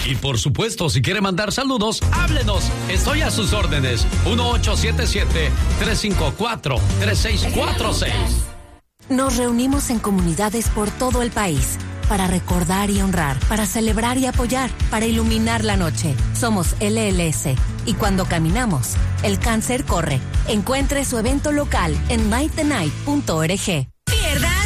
Y por supuesto, si quiere mandar saludos, háblenos. Estoy a sus órdenes. 1877-354-3646. Nos reunimos en comunidades por todo el país para recordar y honrar, para celebrar y apoyar, para iluminar la noche. Somos LLS y cuando caminamos, el cáncer corre. Encuentre su evento local en nightthenight.org.